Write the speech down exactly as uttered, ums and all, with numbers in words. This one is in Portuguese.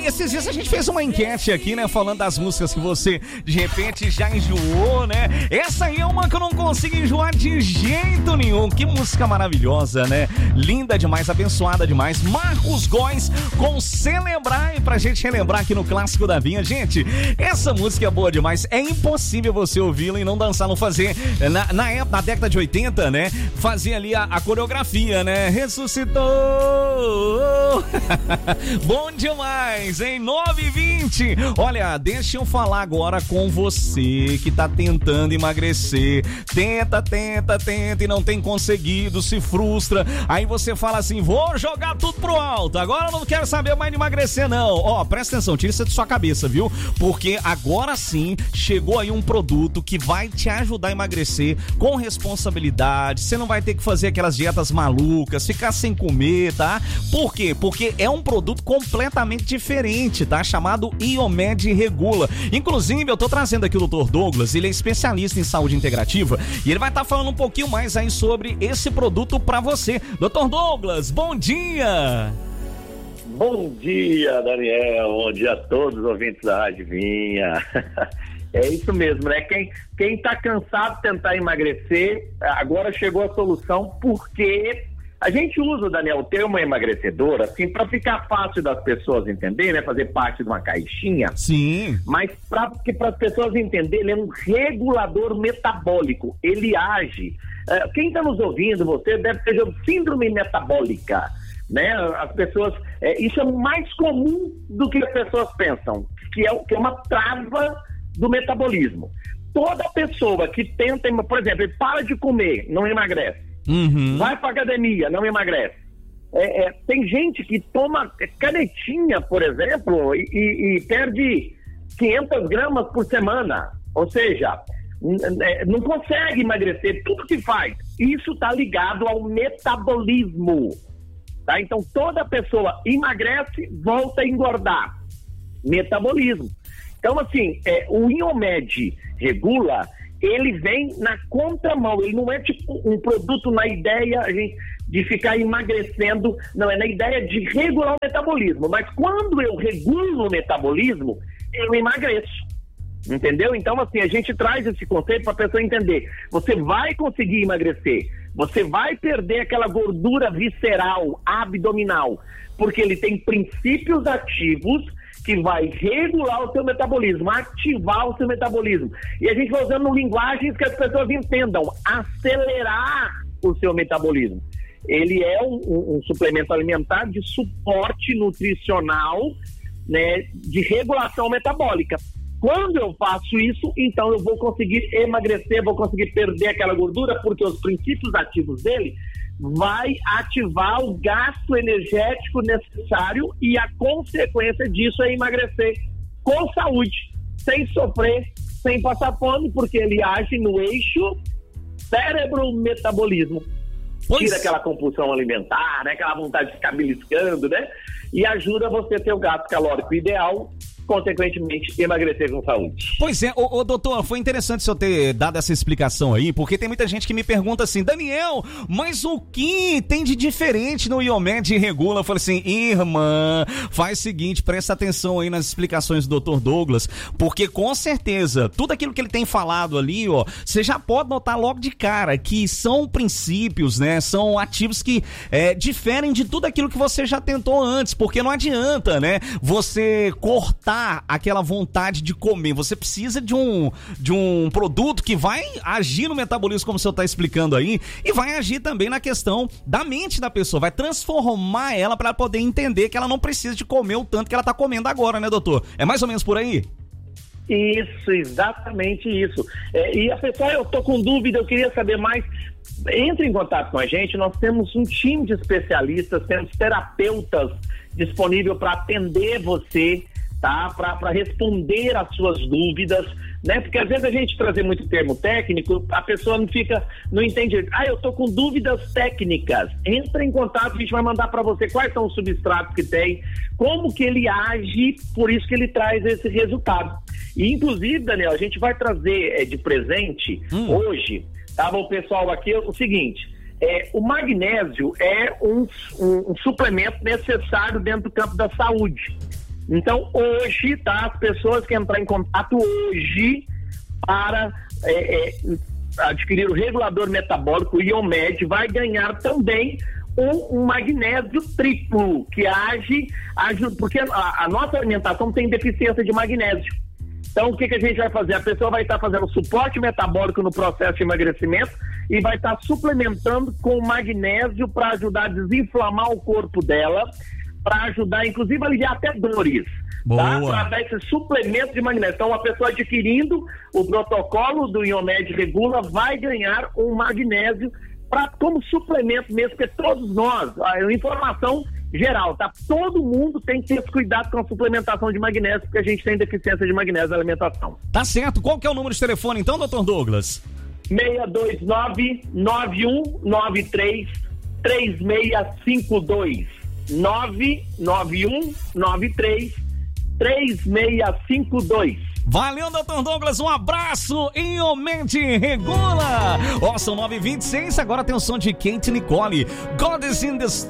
esses dias a gente fez uma enquete aqui, né? Falando das músicas que você, de repente, já enjoou, né? Essa aí é uma que eu não consigo enjoar de jeito nenhum. Que música maravilhosa, né? Linda demais, abençoada demais. Marcos Góes com Celebrar, e pra gente relembrar aqui no Clássico da Vinha. Gente, essa música é boa demais. É impossível você ouvi-la e não dançar, não fazer. Na, na época, na década de oitenta, né? Fazer ali a, a coreografia, né? Ressuscitou! Bom demais, hein? nove e vinte. Olha, deixa eu falar agora com você que tá tentando emagrecer. Tenta, tenta, tenta e não tem conseguido, se frustra. Aí você fala assim, vou jogar tudo pro alto. Agora eu não quero saber mais de emagrecer, não. Ó, presta atenção, tira isso de sua cabeça, viu? Porque agora sim, chegou aí um produto que vai te ajudar a emagrecer com responsabilidade. Você não vai ter que fazer aquelas dietas malucas, ficar sem comer, tá? Por quê? Porque é um produto completamente diferente, tá? Chamado Iomed Regula. Inclusive, eu tô trazendo aqui o doutor Douglas, ele é especialista em saúde integrativa e ele vai estar tá falando um pouquinho mais aí sobre esse produto pra você. doutor Douglas, bom dia! Bom dia, Daniel. Bom dia a todos os ouvintes da Rádio Vinha. É isso mesmo, né? Quem, quem tá cansado de tentar emagrecer, agora chegou a solução, porque a gente usa, Daniel, o termo emagrecedor, assim, para ficar fácil das pessoas entenderem, né? Fazer parte de uma caixinha. Sim. Mas para as pessoas entenderem, ele é um regulador metabólico. Ele age. Uh, quem está nos ouvindo, você deve ter síndrome metabólica, né? As pessoas, é, isso é mais comum do que as pessoas pensam, que é, que é uma trava do metabolismo. Toda pessoa que tenta, por exemplo, ele para de comer, não emagrece. Uhum. Vai pra academia, não emagrece. É, é, tem gente que toma canetinha, por exemplo, e, e, e perde quinhentas gramas por semana. Ou seja, n- não consegue emagrecer tudo que faz. Isso está ligado ao metabolismo. Tá? Então, toda pessoa emagrece, volta a engordar. Metabolismo. Então, assim, é, o Iomed Regula, ele vem na contramão, ele não é tipo um produto na ideia de ficar emagrecendo, não, é na ideia de regular o metabolismo, mas quando eu regulo o metabolismo, eu emagreço, entendeu? Então, assim, a gente traz esse conceito para a pessoa entender, você vai conseguir emagrecer, você vai perder aquela gordura visceral, abdominal, porque ele tem princípios ativos que vai regular o seu metabolismo, ativar o seu metabolismo. E a gente vai usando linguagens que as pessoas entendam, acelerar o seu metabolismo. Ele é um, um, um suplemento alimentar de suporte nutricional, né, de regulação metabólica. Quando eu faço isso, então eu vou conseguir emagrecer, vou conseguir perder aquela gordura, porque os princípios ativos dele vai ativar o gasto energético necessário e a consequência disso é emagrecer com saúde, sem sofrer, sem passar fome, porque ele age no eixo cérebro-metabolismo. Pois... Tira aquela compulsão alimentar, né? Aquela vontade de ficar beliscando, né? E ajuda você a ter o gasto calórico ideal, consequentemente, emagrecer com saúde. Pois é, ô, ô doutor, foi interessante o senhor ter dado essa explicação aí, porque tem muita gente que me pergunta assim, Daniel, mas o que tem de diferente no Iomed Regula? Eu falei assim, irmã, faz o seguinte, presta atenção aí nas explicações do doutor Douglas, porque com certeza, tudo aquilo que ele tem falado ali, ó, você já pode notar logo de cara que são princípios, né, são ativos que é, diferem de tudo aquilo que você já tentou antes, porque não adianta, né, você cortar aquela vontade de comer, você precisa de um, de um produto que vai agir no metabolismo, como o senhor está explicando aí, e vai agir também na questão da mente da pessoa, vai transformar ela para poder entender que ela não precisa de comer o tanto que ela está comendo agora, né, doutor? É mais ou menos por aí? Isso, exatamente isso. É, e a pessoa, eu tô com dúvida, eu queria saber mais. Entre em contato com a gente, nós temos um time de especialistas, temos terapeutas disponível para atender você, tá? Para responder às suas dúvidas, né? Porque às vezes a gente trazer muito termo técnico, a pessoa não fica, não entende. Ah, eu tô com dúvidas técnicas. Entra em contato, a gente vai mandar para você quais são os substratos que tem, como que ele age, por isso que ele traz esse resultado. E inclusive, Daniel, a gente vai trazer é, de presente hum. hoje, tá bom, pessoal, aqui o seguinte. É, o magnésio é um, um, um suplemento necessário dentro do campo da saúde. Então, hoje, tá? As pessoas que entrar em contato hoje para é, é, adquirir o regulador metabólico, o IonMed, vai ganhar também um, um magnésio triplo, que age, age porque a, a nossa alimentação tem deficiência de magnésio. Então, o que, que a gente vai fazer? A pessoa vai estar fazendo suporte metabólico no processo de emagrecimento e vai estar suplementando com magnésio para ajudar a desinflamar o corpo dela, para ajudar, inclusive, a aliviar até dores. Tá? Para dar esse suplemento de magnésio. Então, a pessoa adquirindo o protocolo do IonMed Regula vai ganhar um magnésio pra, como suplemento mesmo, porque todos nós, a informação geral, tá? Todo mundo tem que ter esse cuidado com a suplementação de magnésio, porque a gente tem deficiência de magnésio na alimentação. Tá certo. Qual que é o número de telefone, então, doutor Douglas? seis dois nove, nove um nove três, três seis cinco dois. nove nove um nove três, três seis cinco dois. Valeu, doutor Douglas, um abraço, IonMed Regula. Ó, são nove e vinte e seis, agora tem o som de Kate Nicole, God is in the